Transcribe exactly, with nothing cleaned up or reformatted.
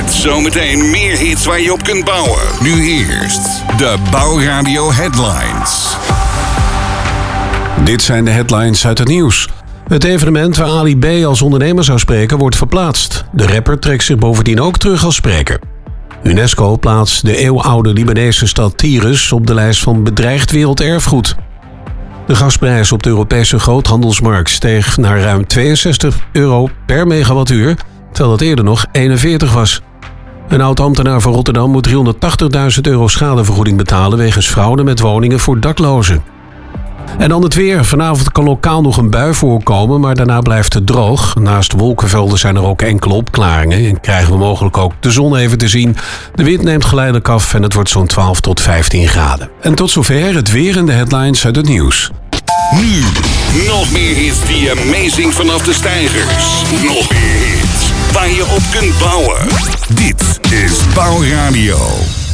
Met zometeen meer hits waar je op kunt bouwen. Nu eerst de Bouwradio Headlines. Dit zijn de headlines uit het nieuws. Het evenement waar Ali B als ondernemer zou spreken wordt verplaatst. De rapper trekt zich bovendien ook terug als spreker. UNESCO plaatst de eeuwenoude Libanese stad Tyrus op de lijst van bedreigd werelderfgoed. De gasprijs op de Europese groothandelsmarkt steeg naar ruim tweeënzestig euro per megawattuur, terwijl dat eerder nog eenenveertig was. Een oud-ambtenaar van Rotterdam moet driehonderdtachtigduizend euro schadevergoeding betalen wegens fraude met woningen voor daklozen. En dan het weer. Vanavond kan lokaal nog een bui voorkomen, maar daarna blijft het droog. Naast wolkenvelden zijn er ook enkele opklaringen en krijgen we mogelijk ook de zon even te zien. De wind neemt geleidelijk af en het wordt zo'n twaalf tot vijftien graden. En tot zover het weer en de headlines uit het nieuws. Nu, nog meer hits die je meezingt vanaf de steigers. Nog meer hits waar je op kunt bouwen. Dit is Bouwradio.